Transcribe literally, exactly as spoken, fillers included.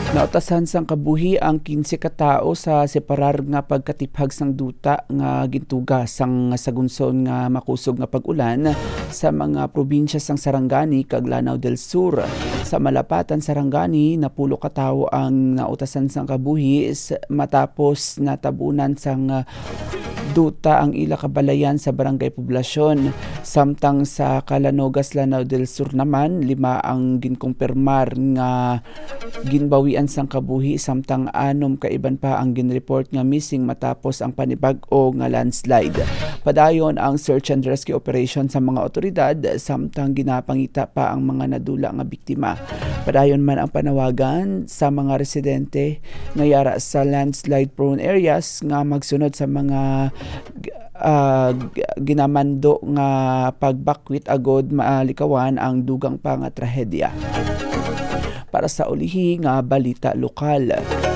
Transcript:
Nautasan sang kabuhi ang kinse ka tawo sa separar nga pagkatiphag sang duta nga gintuga sang sagunson nga makusog nga pag-ulan sa mga probinsya sang Sarangani kag Lanao del Sur. Sa Malapatan, Sarangani, napulo ka tawo ang nautasan sang kabuhi matapos natabunan sang duta ang ila kabalayan sa barangay poblasyon. Samtang sa Calanogas, Lanao del Sur naman, lima ang ginkumpirmar nga ginbawian sang kabuhi, samtang anom kaiban pa ang ginreport nga missing matapos ang panibag-o nga landslide. Padayon ang search and rescue operation sa mga otoridad, samtang ginapangita pa ang mga nadula nga biktima. Padayon man ang panawagan sa mga residente nga yara sa landslide prone areas nga magsunod sa mga uh, ginamando nga pagbakwit agod maalikawan ang dugang pa nga trahedya. Para sa ulihi nga balita lokal,